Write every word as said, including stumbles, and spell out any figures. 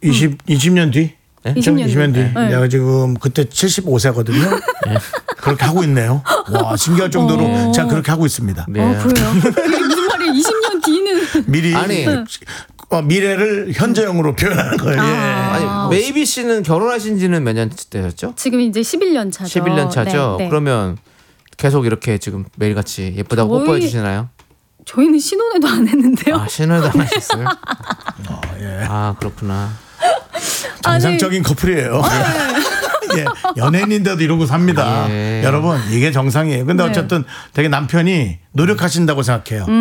이십, 이십 년 뒤? 네? 이십 년, 이십 년 뒤. 네. 내가 지금 그때 칠십오 세거든요. 네. 그렇게 하고 있네요. 와, 신기할 정도로 어... 제가 그렇게 하고 있습니다. 네. 아, 그래요? 이게 무슨 말이에요? 이십 년 뒤는. 미리. 아니. 어, 미래를 현재형으로 표현하는 거예요. 아. 예. 아니, 메이비 씨는 결혼하신 지는 몇 년 되셨죠? 지금 이제 십일 년 차죠. 십일 년 차죠? 네, 네. 그러면 계속 이렇게 지금 매일같이 예쁘다고 저희... 뽀뽀해 주시나요? 저희는 신혼에도 안 했는데요. 아, 신혼에도 안 하셨어요? 어, 예. 아, 그렇구나. 정상적인 아니... 커플이에요. 예, 연예인인데도 이러고 삽니다. 예. 여러분, 이게 정상이에요. 근데 네. 어쨌든 되게 남편이 노력하신다고 생각해요. 음.